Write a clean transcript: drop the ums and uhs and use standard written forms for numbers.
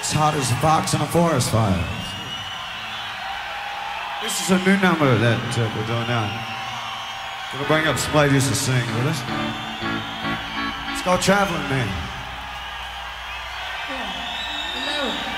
It's hot as a fox in a forest fire. This is a new number that we're doing now. Gonna bring up some ladies to sing with us. It's called Traveling Man. Hello.